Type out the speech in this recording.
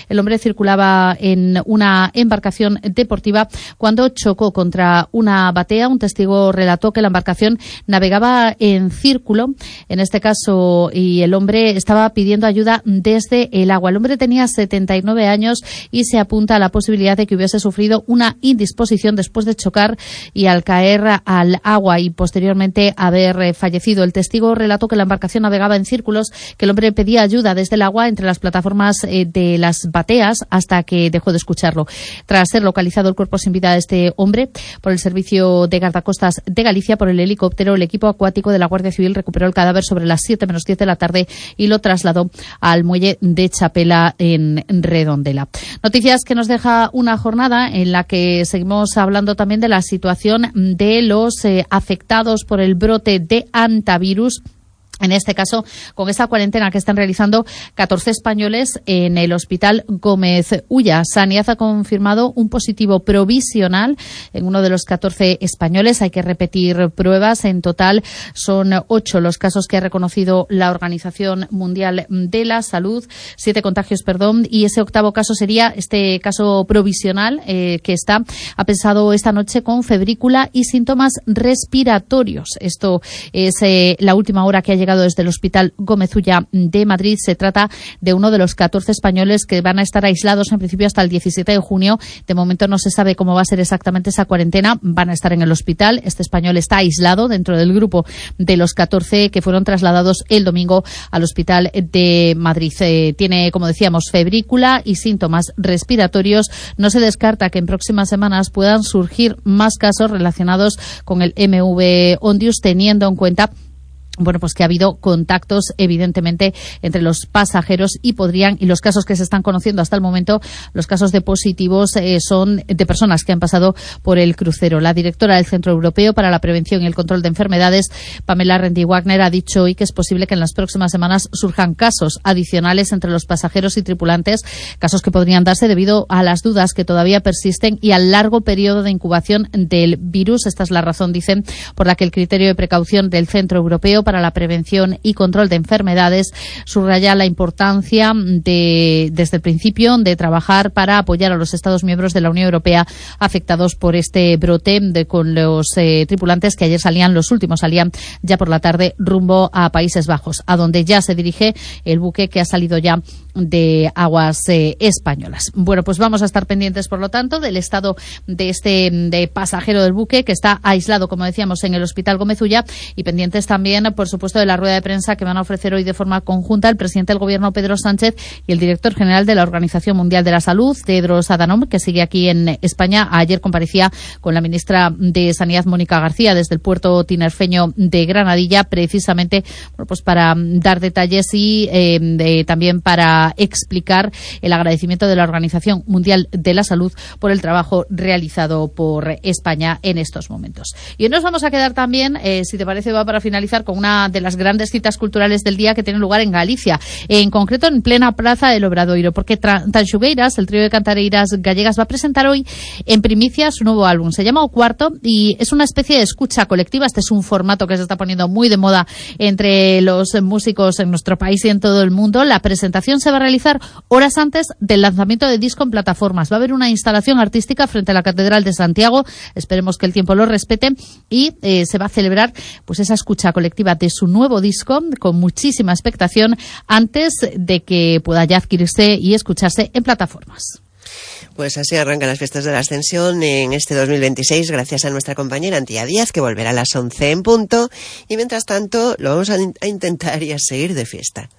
El hombre circulaba en una embarcación deportiva cuando chocó contra una batea. Un testigo relató que la embarcación navegaba en círculo, en este caso, y el hombre estaba pidiendo ayuda desde el agua. El hombre tenía 79 años y se apunta a la posibilidad de que hubiese sufrido una indisposición después de chocar y al caer al agua y posteriormente haber fallecido. El testigo relató que la embarcación navegaba en círculos, que el hombre pedía ayuda desde el agua entre las plataformas de las bateas hasta que dejó de escucharlo. Tras ser localizado el cuerpo sin vida de este hombre por el Servicio de Guardacostas de Galicia, por el helicóptero, el equipo acuático de la Guardia Civil recuperó el cadáver sobre las 7 menos 10 de la tarde y lo trasladó al muelle de Chapela en Redondela. Noticias que nos deja una jornada en la que seguimos hablando también de la situación de los afectados por el brote de hantavirus. En este caso, con esta cuarentena que están realizando 14 españoles en el Hospital Gómez Ulla. Sanidad ha confirmado un positivo provisional en uno de los 14 españoles. Hay que repetir pruebas. En total son 8 los casos que ha reconocido la Organización Mundial de la Salud. 7 contagios, y ese octavo caso sería este caso provisional que ha pensado esta noche con febrícula y síntomas respiratorios. Esto es la última hora que ha llegado desde el Hospital Gómez Ulla de Madrid. Se trata de uno de los 14 españoles que van a estar aislados en principio hasta el 17 de junio. De momento no se sabe cómo va a ser exactamente esa cuarentena. Van a estar en el hospital. Este español está aislado dentro del grupo de los 14 que fueron trasladados el domingo al Hospital de Madrid. Tiene, como decíamos, febrícula y síntomas respiratorios. No se descarta que en próximas semanas puedan surgir más casos relacionados con el MV Ondius, teniendo en cuenta pues que ha habido contactos evidentemente entre los pasajeros y los casos que se están conociendo hasta el momento, los casos de positivos son de personas que han pasado por el crucero. La directora del Centro Europeo para la Prevención y el Control de Enfermedades, Pamela Rendi-Wagner, ha dicho hoy que es posible que en las próximas semanas surjan casos adicionales entre los pasajeros y tripulantes, casos que podrían darse debido a las dudas que todavía persisten y al largo periodo de incubación del virus. Esta es la razón, dicen, por la que el criterio de precaución del Centro Europeo para la Prevención y Control de Enfermedades subraya la importancia desde el principio de trabajar para apoyar a los Estados miembros de la Unión Europea afectados por este brote con los tripulantes que ayer los últimos salían ya por la tarde rumbo a Países Bajos, a donde ya se dirige el buque que ha salido ya de aguas españolas. Bueno, pues vamos a estar pendientes, por lo tanto, del estado de pasajero del buque que está aislado, como decíamos, en el Hospital Gómez Ulla, y pendientes también, por supuesto, de la rueda de prensa que van a ofrecer hoy de forma conjunta el presidente del Gobierno, Pedro Sánchez, y el director general de la Organización Mundial de la Salud, Tedros Adhanom, que sigue aquí en España. Ayer comparecía con la ministra de Sanidad, Mónica García, desde el puerto tinerfeño de Granadilla, precisamente pues para dar detalles y también para explicar el agradecimiento de la Organización Mundial de la Salud por el trabajo realizado por España en estos momentos. Y hoy nos vamos a quedar también, si te parece, va para finalizar, con una de las grandes citas culturales del día que tiene lugar en Galicia, en concreto en plena Praza del Obradoiro, porque Tanxugueiras, el trío de cantareiras gallegas, va a presentar hoy en primicia su nuevo álbum. Se llama O Cuarto y es una especie de escucha colectiva. Este es un formato que se está poniendo muy de moda entre los músicos en nuestro país y en todo el mundo. La presentación se va a realizar horas antes del lanzamiento de disco en plataformas. Va a haber una instalación artística frente a la Catedral de Santiago. Esperemos que el tiempo lo respete, y se va a celebrar pues esa escucha colectiva de su nuevo disco con muchísima expectación antes de que pueda ya adquirirse y escucharse en plataformas. Pues así arrancan las fiestas de la Ascensión en este 2026, gracias a nuestra compañera Antía Díaz, que volverá a las 11 en punto, y mientras tanto lo vamos a intentar y a seguir de fiesta.